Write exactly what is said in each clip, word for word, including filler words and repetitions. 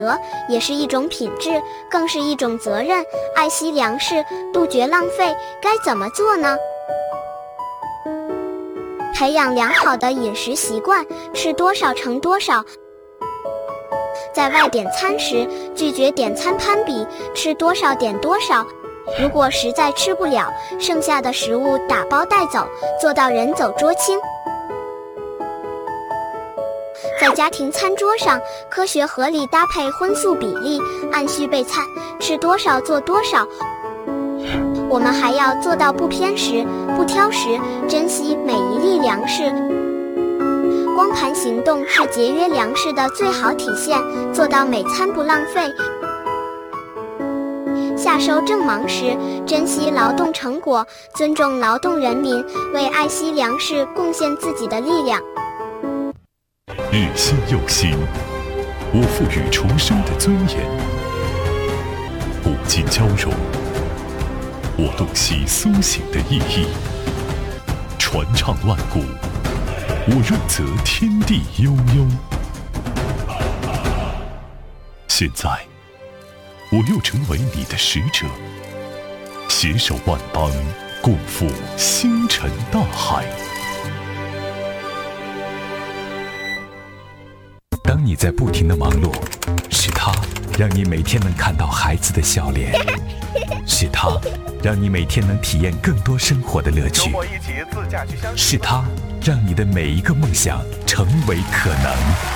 也是一种品质，更是一种责任。爱惜粮食，杜绝浪费，该怎么做呢？培养良好的饮食习惯，吃多少盛多少。在外点餐时，拒绝点餐攀比，吃多少点多少。如果实在吃不了，剩下的食物打包带走，做到人走桌轻。在家庭餐桌上，科学合理搭配荤素比例，按需备餐，吃多少做多少。我们还要做到不偏食、不挑食，珍惜每一粒粮食。光盘行动是节约粮食的最好体现，做到每餐不浪费。夏收正忙时，珍惜劳动成果，尊重劳动人民，为爱惜粮食贡献自己的力量。 日新又新，我赋予重生的尊严；古今交融，我洞悉苏醒的意义；传唱万古，我润泽天地悠悠。现在，我又成为你的使者，携手万邦，共赴星辰大海。 当你在不停的忙碌，是他让你每天能看到孩子的笑脸，是他让你每天能体验更多生活的乐趣，是他让你的每一个梦想成为可能。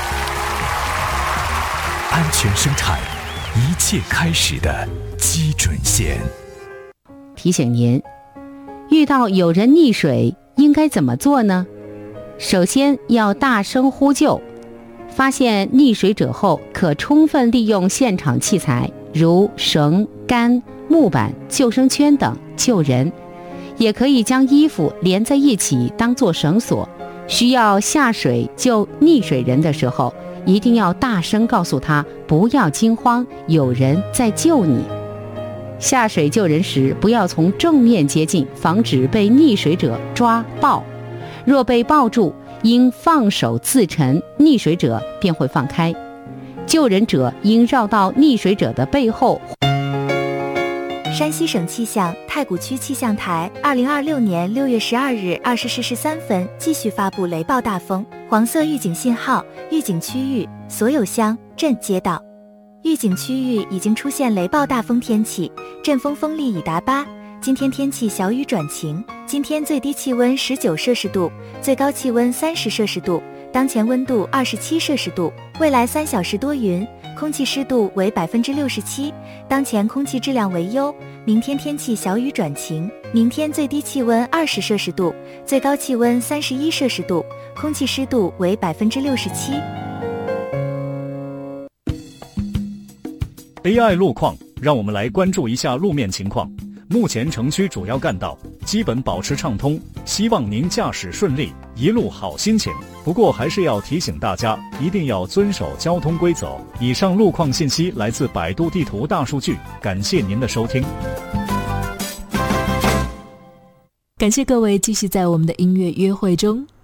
安全生产，一切开始的基准线。 提醒您，遇到有人溺水应该怎么做呢？首先要大声呼救，发现溺水者后，可充分利用现场器材，如绳、杆、木板、救生圈等救人，也可以将衣服连在一起当作绳索。需要下水救溺水人的时候，一定要大声告诉他不要惊慌，有人在救你。下水救人时，不要从正面接近，防止被溺水者抓抱。若被抱住，应放手自沉，溺水者便会放开。救人者应绕到溺水者的背后。 山西省气象太谷区气象台二零二六年六月十二日二十时十三分继续发布雷暴大风黄色预警信号，预警区域所有乡镇街道。预警区域已经出现雷暴大风天气，阵风风力已达八。今天天气小雨转晴，今天最低气温十九摄氏度，最高气温三十摄氏度，当前温度二十七摄氏度。未来三小时多云，空气湿度为百分之六十七，当前空气质量为优。明天天气小雨转晴，明天最低气温二十摄氏度，最高气温三十一摄氏度，空气湿度为百分之六十七。 A I 路况，让我们来关注一下路面情况。目前城区主要干道基本保持畅通，希望您驾驶顺利，一路好心情。不过还是要提醒大家，一定要遵守交通规则。以上路况信息来自百度地图大数据，感谢您的收听。 感谢各位继续在我们的音乐约会中